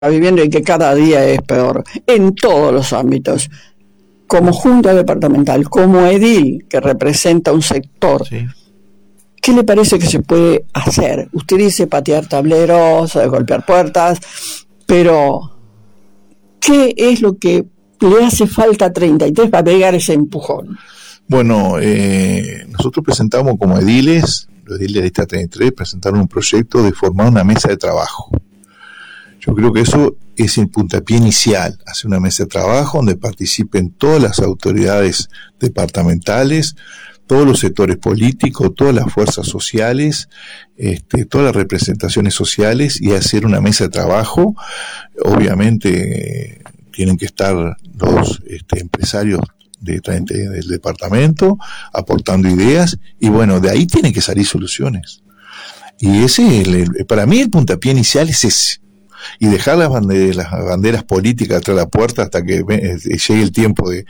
viviendo y que cada día es peor en todos los ámbitos. Como junta departamental, como edil que representa un sector, sí. ¿Qué le parece que se puede hacer? Usted dice patear tableros, golpear puertas, pero ¿qué es lo que le hace falta a 33 para pegar ese empujón? Bueno, nosotros presentamos como ediles, los ediles de lista 33 presentaron un proyecto de formar una mesa de trabajo. Yo creo que eso es el puntapié inicial, hacer una mesa de trabajo donde participen todas las autoridades departamentales, todos los sectores políticos, todas las fuerzas sociales, todas las representaciones sociales, y hacer una mesa de trabajo. Obviamente tienen que estar los empresarios del departamento aportando ideas, y bueno, de ahí tienen que salir soluciones. Y ese, para mí el puntapié inicial es ese. Y dejar las banderas políticas atrás de la puerta hasta que llegue el tiempo de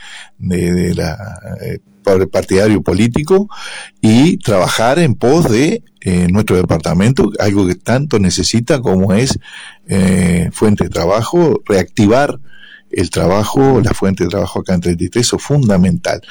partidario político, y trabajar en pos de nuestro departamento, algo que tanto necesita como es fuente de trabajo, reactivar el trabajo, la fuente de trabajo acá en 33, eso es fundamental.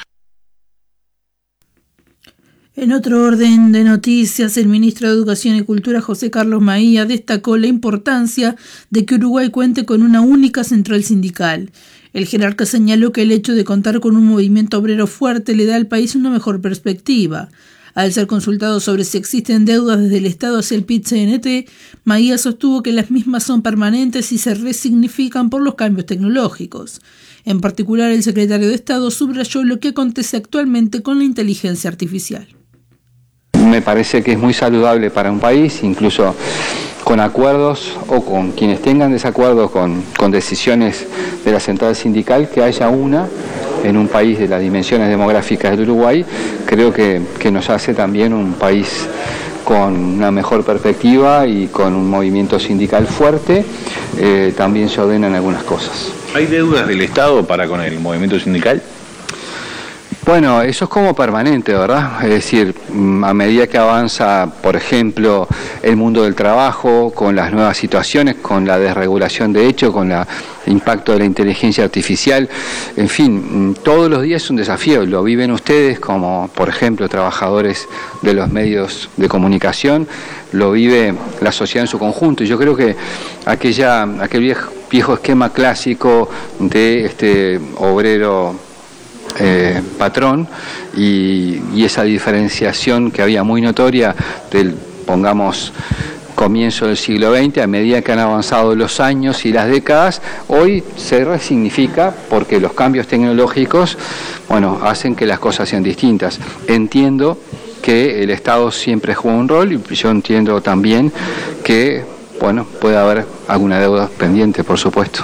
En otro orden de noticias, el ministro de Educación y Cultura, José Carlos Maía, destacó la importancia de que Uruguay cuente con una única central sindical. El jerarca señaló que el hecho de contar con un movimiento obrero fuerte le da al país una mejor perspectiva. Al ser consultado sobre si existen deudas desde el Estado hacia el PIT-CNT, Maía sostuvo que las mismas son permanentes y se resignifican por los cambios tecnológicos. En particular, el secretario de Estado subrayó lo que acontece actualmente con la inteligencia artificial. Me parece que es muy saludable para un país, incluso con acuerdos o con quienes tengan desacuerdos con decisiones de la central sindical, que haya una en un país de las dimensiones demográficas del Uruguay. Creo que nos hace también un país con una mejor perspectiva y con un movimiento sindical fuerte. También se ordenan algunas cosas. ¿Hay deudas del Estado para con el movimiento sindical? Bueno, eso es como permanente, ¿verdad? Es decir, a medida que avanza, por ejemplo, el mundo del trabajo, con las nuevas situaciones, con la desregulación de hecho, con el impacto de la inteligencia artificial, en fin, todos los días es un desafío. Lo viven ustedes como, por ejemplo, trabajadores de los medios de comunicación, lo vive la sociedad en su conjunto. Y yo creo que aquel viejo esquema clásico de obrero patrón y esa diferenciación que había muy notoria del, pongamos, comienzo del siglo XX, a medida que han avanzado los años y las décadas, hoy se resignifica porque los cambios tecnológicos, bueno, hacen que las cosas sean distintas. Entiendo que el Estado siempre juega un rol, y yo entiendo también que, bueno, puede haber alguna deuda pendiente, por supuesto.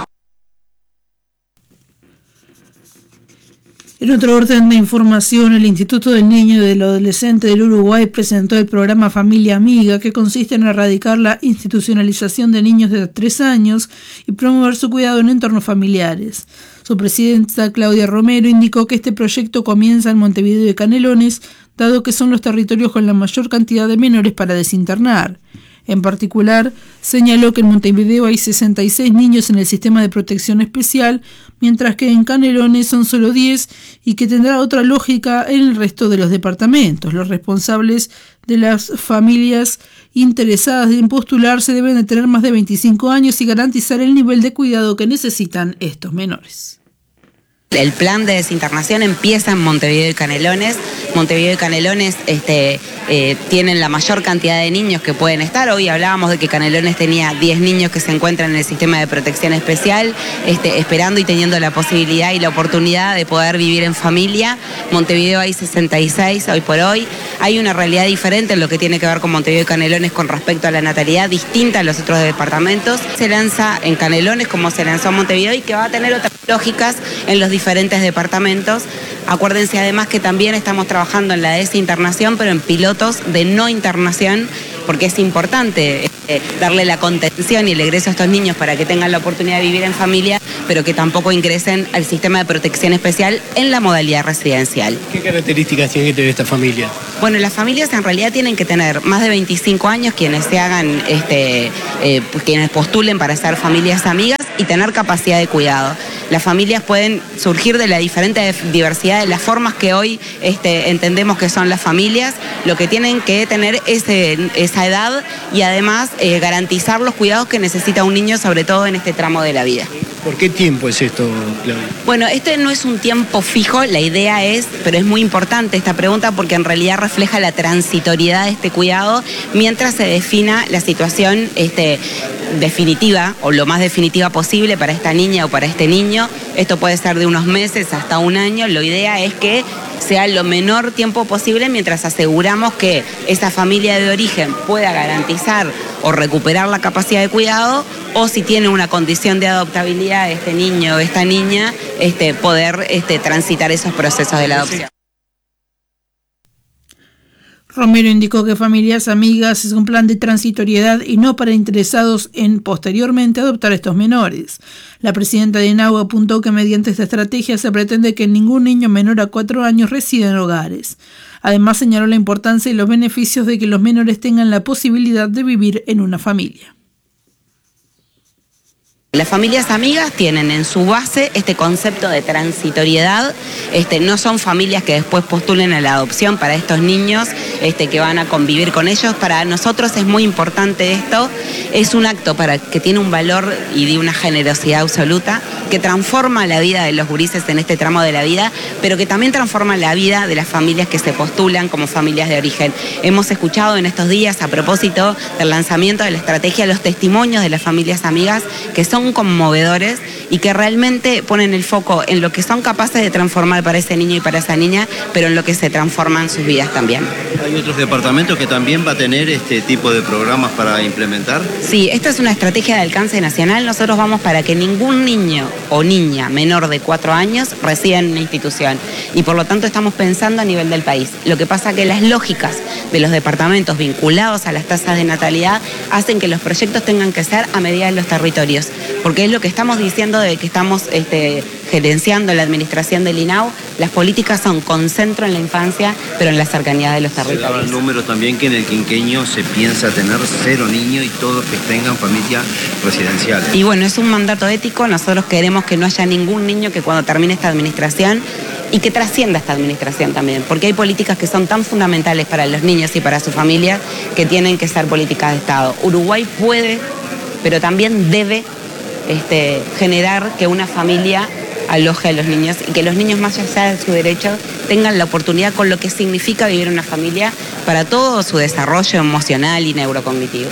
En otro orden de información, el Instituto del Niño y del Adolescente del Uruguay presentó el programa Familia Amiga, que consiste en erradicar la institucionalización de niños de 3 años y promover su cuidado en entornos familiares. Su presidenta, Claudia Romero, indicó que este proyecto comienza en Montevideo y Canelones, dado que son los territorios con la mayor cantidad de menores para desinternar. En particular, señaló que en Montevideo hay 66 niños en el sistema de protección especial, mientras que en Canelones son solo 10, y que tendrá otra lógica en el resto de los departamentos. Los responsables de las familias interesadas en postularse deben de tener más de 25 años y garantizar el nivel de cuidado que necesitan estos menores. El plan de desinternación empieza en Montevideo y Canelones. Montevideo y Canelones tienen la mayor cantidad de niños que pueden estar. Hoy hablábamos de que Canelones tenía 10 niños que se encuentran en el sistema de protección especial, esperando y teniendo la posibilidad y la oportunidad de poder vivir en familia. Montevideo hay 66 hoy por hoy. Hay una realidad diferente en lo que tiene que ver con Montevideo y Canelones con respecto a la natalidad, distinta a los otros departamentos. Se lanza en Canelones como se lanzó en Montevideo, y que va a tener otras lógicas en los diferentes departamentos. Acuérdense además que también estamos trabajando en la desinternación, pero en pilotos de no internación, porque es importante darle la contención y el egreso a estos niños para que tengan la oportunidad de vivir en familia, pero que tampoco ingresen al sistema de protección especial en la modalidad residencial. ¿Qué características tiene que tener esta familia? Bueno, las familias en realidad tienen que tener más de 25 años quienes se hagan, quienes postulen para ser familias amigas y tener capacidad de cuidado. Las familias pueden surgir de la diferente diversidad de las formas que hoy entendemos que son las familias. Lo que tienen que tener es esa edad y además garantizar los cuidados que necesita un niño, sobre todo en este tramo de la vida. ¿Por qué tiempo es esto, Claudia? Bueno, este no es un tiempo fijo, la idea es, pero es muy importante esta pregunta porque en realidad refleja la transitoriedad de este cuidado mientras se defina la situación definitiva o lo más definitiva posible para esta niña o para este niño. Esto puede ser de unos meses hasta un año. La idea es que sea lo menor tiempo posible mientras aseguramos que esa familia de origen pueda garantizar o recuperar la capacidad de cuidado, o si tiene una condición de adoptabilidad este niño o esta niña, poder transitar esos procesos de la adopción. Romero indicó que Familias Amigas es un plan de transitoriedad y no para interesados en posteriormente adoptar a estos menores. La presidenta de INAU apuntó que mediante esta estrategia se pretende que ningún niño menor a 4 años resida en hogares. Además señaló la importancia y los beneficios de que los menores tengan la posibilidad de vivir en una familia. Las familias amigas tienen en su base este concepto de transitoriedad, no son familias que después postulen a la adopción para estos niños que van a convivir con ellos. Para nosotros es muy importante esto, es un acto que tiene un valor y de una generosidad absoluta, que transforma la vida de los gurises en este tramo de la vida, pero que también transforma la vida de las familias que se postulan como familias de origen. Hemos escuchado en estos días, a propósito del lanzamiento de la estrategia, los testimonios de las familias amigas que son conmovedores y que realmente ponen el foco en lo que son capaces de transformar para ese niño y para esa niña, pero en lo que se transforman sus vidas también. ¿Hay otros departamentos que también va a tener este tipo de programas para implementar? Sí, esta es una estrategia de alcance nacional. Nosotros vamos para que ningún niño o niña menor de 4 años resida en una institución y por lo tanto estamos pensando a nivel del país. Lo que pasa que las lógicas de los departamentos vinculados a las tasas de natalidad hacen que los proyectos tengan que ser a medida de los territorios, porque es lo que estamos diciendo de que estamos gerenciando la administración del INAU. Las políticas son con centro en la infancia, pero en la cercanía de los territorios. Se daba el número también que en el quinquenio se piensa tener 0 niños y todos que tengan familia residencial. Y bueno, es un mandato ético. Nosotros queremos que no haya ningún niño que cuando termine esta administración y que trascienda esta administración también, porque hay políticas que son tan fundamentales para los niños y para sus familias que tienen que ser políticas de Estado. Uruguay puede, pero también debe generar que una familia aloje a los niños y que los niños, más allá de su derecho, tengan la oportunidad con lo que significa vivir una familia para todo su desarrollo emocional y neurocognitivo.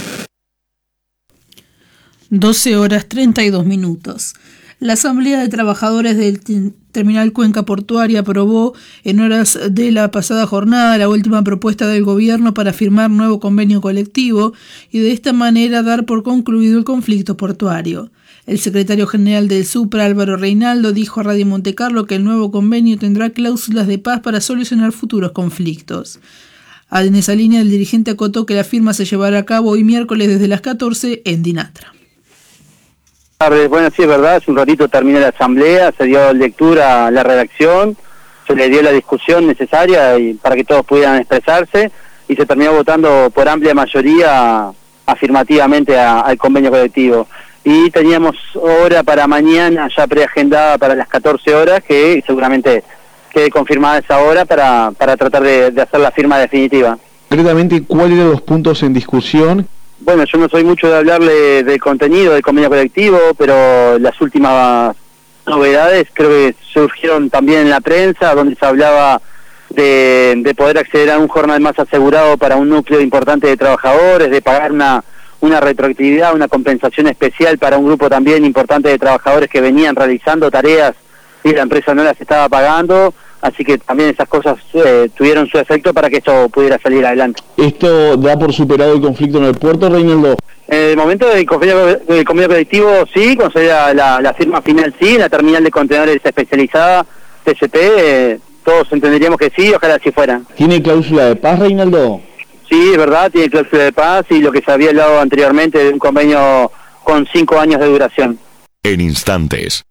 12:32. La Asamblea de Trabajadores del Terminal Cuenca Portuaria aprobó en horas de la pasada jornada la última propuesta del gobierno para firmar nuevo convenio colectivo y de esta manera dar por concluido el conflicto portuario. El secretario general del SUPRA, Álvaro Reinaldo, dijo a Radio Montecarlo que el nuevo convenio tendrá cláusulas de paz para solucionar futuros conflictos. En esa línea, el dirigente acotó que la firma se llevará a cabo hoy miércoles desde las 14 en Dinatra. Bueno, sí, es verdad, hace un ratito terminó la asamblea, se dio lectura a la redacción, se le dio la discusión necesaria para que todos pudieran expresarse y se terminó votando por amplia mayoría afirmativamente al convenio colectivo. Y teníamos hora para mañana ya preagendada para las 14 horas, que seguramente quede confirmada esa hora para tratar de hacer la firma definitiva. Concretamente, ¿cuáles eran los puntos en discusión? Bueno, yo no soy mucho de hablarle del contenido del convenio colectivo, pero las últimas novedades creo que surgieron también en la prensa, donde se hablaba de poder acceder a un jornal más asegurado para un núcleo importante de trabajadores, de pagar una retroactividad, una compensación especial para un grupo también importante de trabajadores que venían realizando tareas y la empresa no las estaba pagando. Así que también esas cosas tuvieron su efecto para que esto pudiera salir adelante. ¿Esto da por superado el conflicto en el puerto, Reinaldo? En el momento del convenio colectivo sí, cuando se la firma final sí, la terminal de contenedores especializada, TCP, todos entenderíamos que sí, ojalá así fuera. ¿Tiene cláusula de paz, Reinaldo? Sí, es verdad, tiene cláusula de paz y lo que se había hablado anteriormente de un convenio con 5 años de duración. En instantes,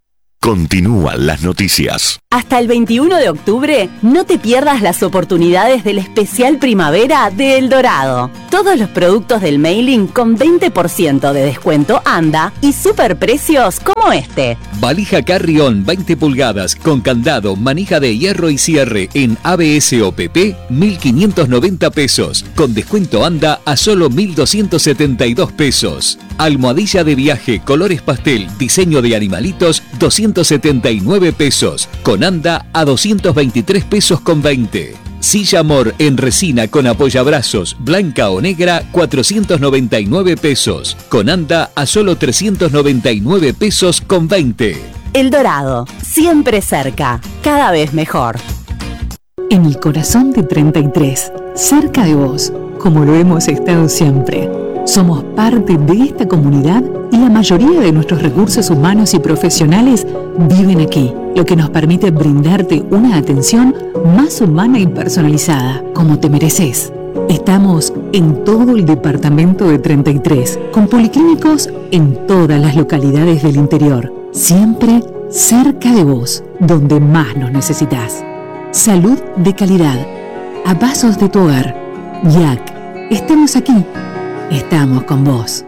Continúan las noticias. Hasta el 21 de octubre, no te pierdas las oportunidades del especial primavera de El Dorado. Todos los productos del mailing con 20% de descuento ANDA y superprecios como este. Valija Carrión 20 pulgadas con candado, manija de hierro y cierre en ABS o PP, 1.590 pesos. Con descuento ANDA a solo 1.272 pesos. Almohadilla de viaje, colores pastel, diseño de animalitos, 279 pesos. Con ANDA a 223 pesos con 20. Silla Amor en resina con apoyabrazos, blanca o negra, 499 pesos. Con ANDA a solo 399 pesos con 20. El Dorado, siempre cerca, cada vez mejor. En el corazón de 33, cerca de vos, como lo hemos estado siempre. Somos parte de esta comunidad y la mayoría de nuestros recursos humanos y profesionales viven aquí, lo que nos permite brindarte una atención más humana y personalizada, como te mereces. Estamos en todo el departamento de 33, con policlínicos en todas las localidades del interior, siempre cerca de vos, donde más nos necesitas. Salud de calidad, a pasos de tu hogar. YAC, estamos aquí. Estamos con vos.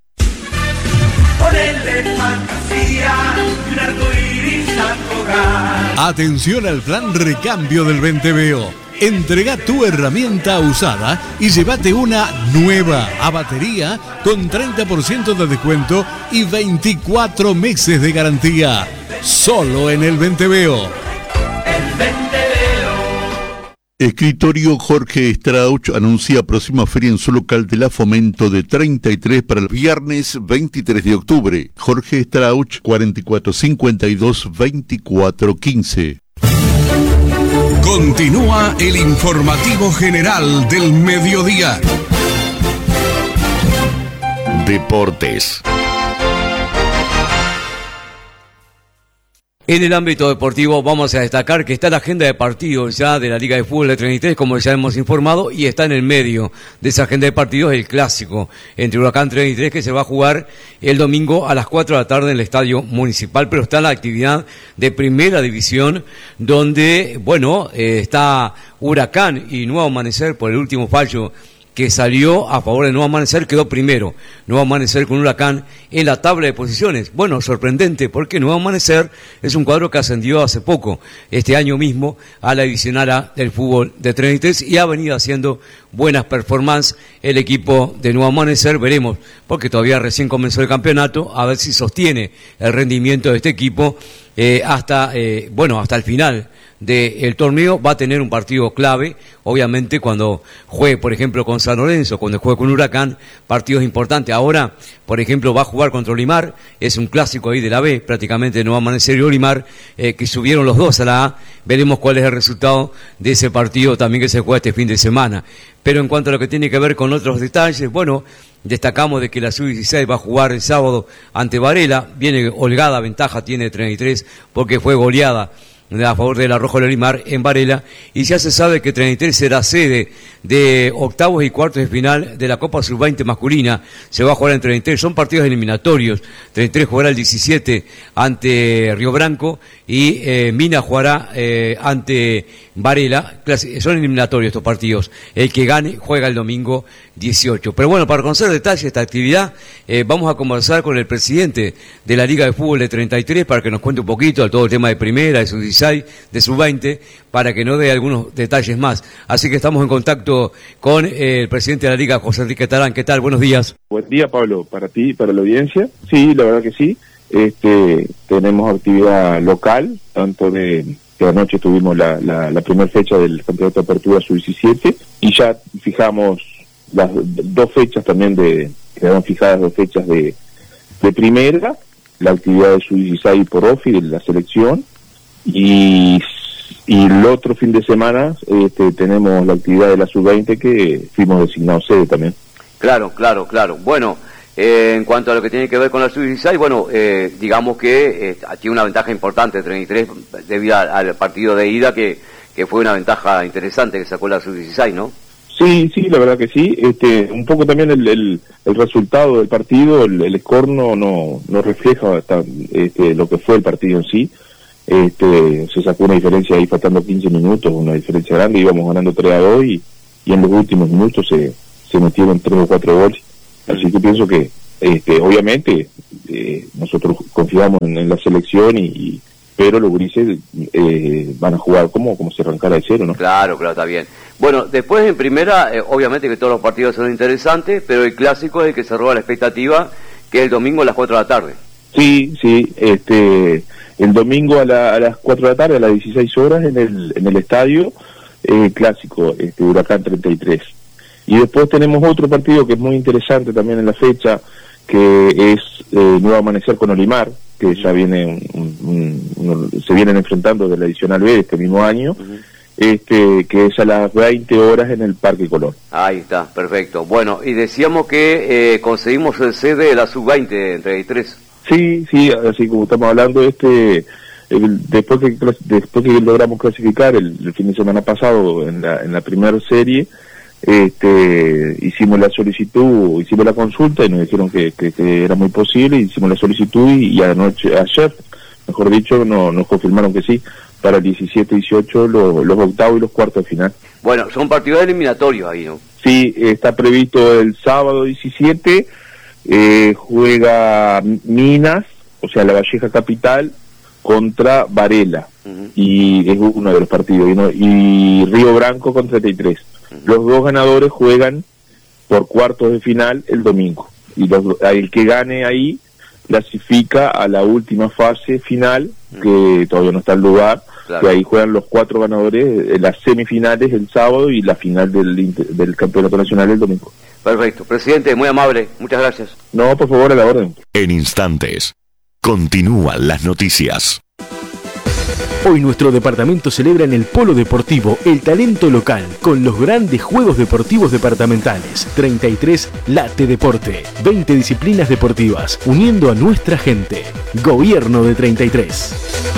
Atención al plan recambio del Venteveo. Entrega tu herramienta usada y llévate una nueva a batería con 30% de descuento y 24 meses de garantía. Solo en el Venteveo. Escritorio Jorge Strauch anuncia próxima feria en su local de la Fomento de 33 para el viernes 23 de octubre. Jorge Strauch, 4452-2415. Continúa el informativo general del mediodía. Deportes. En el ámbito deportivo vamos a destacar que está la agenda de partidos ya de la Liga de Fútbol de 33, como ya hemos informado, y está en el medio de esa agenda de partidos el clásico entre Huracán 33, que se va a jugar el domingo a las 4 de la tarde en el Estadio Municipal, pero está la actividad de Primera División, donde, está Huracán y Nuevo Amanecer por el último fallo que salió a favor de Nuevo Amanecer, quedó primero. Nuevo Amanecer con Huracán en la tabla de posiciones. Bueno, sorprendente, porque Nuevo Amanecer es un cuadro que ascendió hace poco, este año mismo, a la divisional A del fútbol de 33 y ha venido haciendo buenas performances el equipo de Nuevo Amanecer. Veremos, porque todavía recién comenzó el campeonato, a ver si sostiene el rendimiento de este equipo hasta el final del torneo. Va a tener un partido clave, obviamente, cuando juegue, por ejemplo, con San Lorenzo, cuando juegue con Huracán, partidos importantes. Ahora, por ejemplo, va a jugar contra Olimar, es un clásico ahí de la B, prácticamente Nuevo Amanecer y Olimar, que subieron los dos a la A. Veremos cuál es el resultado de ese partido también que se juega este fin de semana. Pero en cuanto a lo que tiene que ver con otros detalles, destacamos de que la Sub-16 va a jugar el sábado ante Varela, viene holgada ventaja, tiene 33, porque fue goleada a favor de la Roja de Olimar en Varela, y ya se sabe que 33 será sede de octavos y cuartos de final de la Copa Sub-20 masculina. Se va a jugar en 33, son partidos eliminatorios. 33 jugará el 17 ante Río Branco y Mina jugará ante Varela. Son eliminatorios estos partidos. El que gane juega el domingo 18. Pero bueno, para conocer detalles de esta actividad, vamos a conversar con el presidente de la Liga de Fútbol de 33 para que nos cuente un poquito de todo el tema de primera, de sub-16, de sub-20, para que nos dé algunos detalles más. Así que estamos en contacto con el presidente de la Liga, José Enrique Tarán. ¿Qué tal? Buenos días. Buen día, Pablo, para ti y para la audiencia. Sí, la verdad que sí. Tenemos actividad local, tanto de que anoche tuvimos la primera fecha del Campeonato de Apertura Sub-17 y ya fijamos las dos fechas también quedaron fijadas dos fechas de primera, la actividad de Sub-16 por OFI de la selección y el otro fin de semana tenemos la actividad de la Sub-20 que fuimos designados sede también. Claro. Bueno, en cuanto a lo que tiene que ver con la Sub-16, digamos que tiene una ventaja importante 33 debido al partido de ida que fue una ventaja interesante que sacó la Sub-16, ¿no? Sí, la verdad que sí. Un poco también el resultado del partido, el score no refleja lo que fue el partido en sí. Se sacó una diferencia ahí faltando 15 minutos, una diferencia grande, íbamos ganando 3-2 y en los últimos minutos se metieron 3 o 4 goles. Así que pienso que obviamente nosotros confiamos en la selección pero los gurises van a jugar como si arrancara de cero, ¿no? Claro, está bien. Bueno, después en primera, obviamente que todos los partidos son interesantes, pero el clásico es el que se roba la expectativa, que es el domingo a las 4 de la tarde. Sí, el domingo a las 4 de la tarde, a las 16 horas, en el estadio clásico, Huracán 33. Y después tenemos otro partido que es muy interesante también en la fecha, que es Nuevo Amanecer con Olimar, que ya viene se vienen enfrentando desde la adicional B de este mismo año, que es a las 20 horas en el Parque Colón. Ahí está, perfecto. Bueno, y decíamos que conseguimos el sede de la Sub-20 en 33. Sí, así como estamos hablando, después que logramos clasificar el fin de semana pasado en la primera serie, hicimos la solicitud, hicimos la consulta y nos dijeron que era muy posible, hicimos la solicitud y ayer, mejor dicho, nos confirmaron que sí, para el 17-18 los octavos y los cuartos de final. Bueno, son partidos eliminatorios ahí, ¿no? Sí, está previsto el sábado 17, juega Minas, o sea, La Valleja Capital, contra Varela, y es uno de los partidos, ¿no? Y Río Branco con 33. Los dos ganadores juegan por cuartos de final el domingo, y el que gane ahí clasifica a la última fase final, que todavía no está en lugar, claro. Que ahí juegan los 4 ganadores, las semifinales el sábado y la final del campeonato nacional el domingo. Perfecto, presidente, muy amable, muchas gracias. No, por favor, a la orden. En instantes, continúan las noticias. Hoy nuestro departamento celebra en el Polo Deportivo el talento local con los grandes Juegos Deportivos Departamentales. 33 Late Deporte, 20 disciplinas deportivas, uniendo a nuestra gente. Gobierno de 33.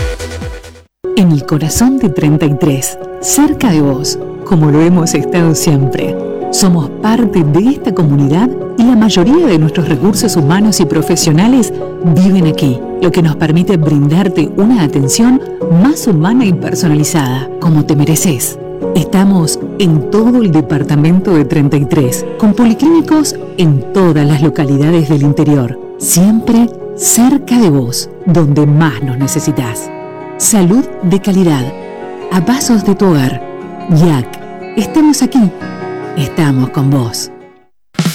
En el corazón de 33, cerca de vos, como lo hemos estado siempre. Somos parte de esta comunidad y la mayoría de nuestros recursos humanos y profesionales viven aquí, lo que nos permite brindarte una atención más humana y personalizada, como te mereces. Estamos en todo el departamento de 33, con policlínicos en todas las localidades del interior, siempre cerca de vos, donde más nos necesitas. Salud de calidad, a pasos de tu hogar. YAC, estamos aquí. Estamos con vos.